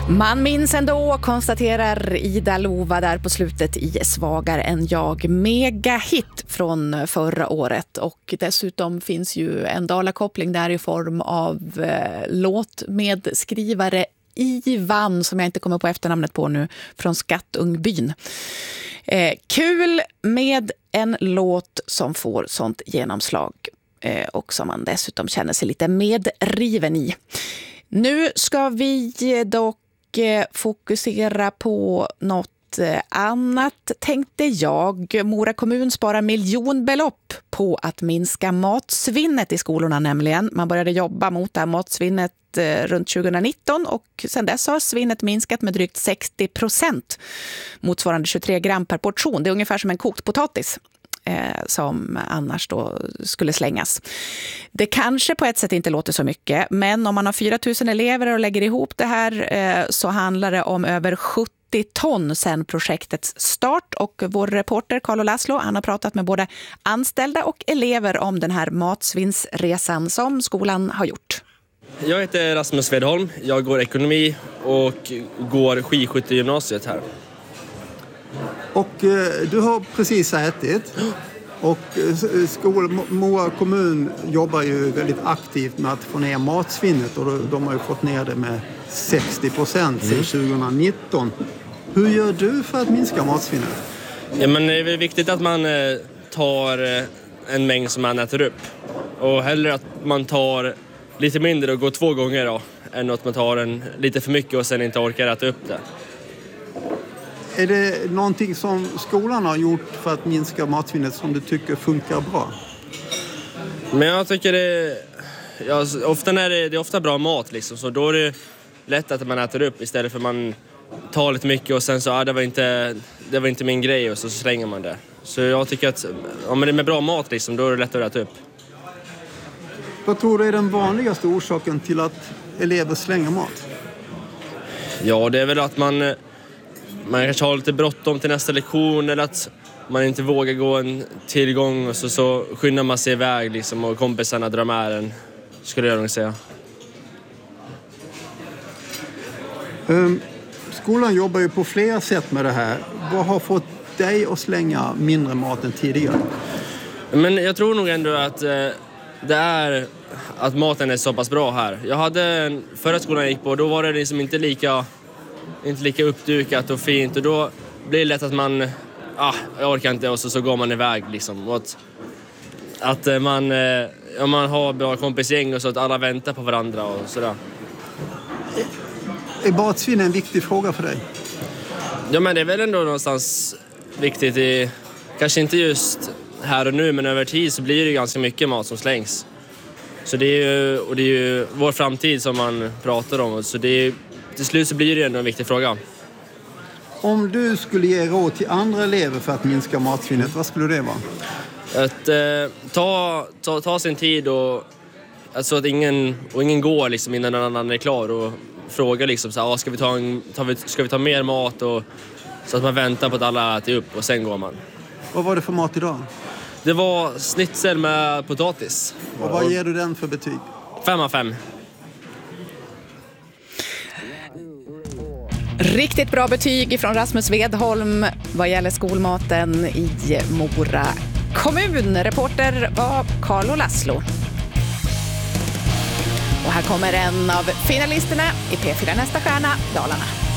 Man minns ändå, konstaterar Ida Lova där på slutet i Svagare än jag. Megahit från förra året, och dessutom finns ju en dalakoppling där i form av låtmedskrivare Ivan, som jag inte kommer på efternamnet på nu, från Skattungbyn. Kul med en låt som får sånt genomslag och som man dessutom känner sig lite medriven i. Nu ska vi dock fokusera på något annat, tänkte jag. Mora kommun sparar miljonbelopp på att minska matsvinnet i skolorna nämligen. Man började jobba mot det här matsvinnet runt 2019 och sedan dess har svinnet minskat med drygt 60%, motsvarande 23 gram per portion. Det är ungefär som en kokt potatis som annars då skulle slängas. Det kanske på ett sätt inte låter så mycket, men om man har 4 000 elever och lägger ihop det här så handlar det om över 70 ton sedan projektets start, och vår reporter Carlo Laszlo, han har pratat med både anställda och elever om den här matsvinnsresan som skolan har gjort. Jag heter Rasmus Svedholm, jag går ekonomi och går skidskyttegymnasiet här. Och du har precis ätit, och Mora kommun jobbar ju väldigt aktivt med att få ner matsvinnet, och de har ju fått ner det med 60% sedan 2019. Hur gör du för att minska matsvinnet? Ja, men det är viktigt att man tar en mängd som man äter upp, och hellre att man tar lite mindre och går 2 gånger då, än att man tar en lite för mycket och sen inte orkar äta upp det. Är det någonting som skolan har gjort för att minska matsvinnet som du tycker funkar bra? Men jag tycker ofta när det är ofta bra mat liksom, så då är det lätt att man äter upp istället för att man tar lite mycket och sen så det var inte min grej och så slänger man det. Så jag tycker att om det är med bra mat liksom, då är det lättare att äta upp. Vad tror du är den vanligaste orsaken till att elever slänger mat? Ja, det är väl att man kanske har lite bråttom till nästa lektion, eller att man inte vågar gå en tillgång och så skyndar man sig iväg liksom, och kompisarna drar med en, skulle jag nog säga. Skolan jobbar ju på flera sätt med det här. Vad har fått dig att slänga mindre mat än tidigare? Men jag tror nog ändå att det är att maten är så pass bra här. Jag hade förra skolan jag gick på, då var det liksom inte lika uppdukat och fint, och då blir det lätt att man jag orkar inte, och så går man iväg liksom. Och att om man har bra kompisgäng och så att alla väntar på varandra och sådär. Är matsvinn en viktig fråga för dig? Ja, men det är väl ändå någonstans viktigt kanske inte just här och nu, men över tid så blir det ganska mycket mat som slängs. Så det är ju vår framtid som man pratar om, så till slut så blir det ändå en viktig fråga. Om du skulle ge råd till andra elever för att minska matsvinnet, vad skulle det vara? Att ta sin tid och alltså att ingen går liksom innan någon annan är klar, och fråga liksom så här, ska vi ta mer mat, och så att man väntar på att alla äter upp och sen går man. Vad var det för mat idag? Det var schnitzel med potatis. Och vad ger du den för betyg? 5 av 5. Riktigt bra betyg från Rasmus Svedholm vad gäller skolmaten i Mora kommun. Reporter var Carlo Laszlo. Och här kommer en av finalisterna i P4 Nästa stjärna, Dalarna.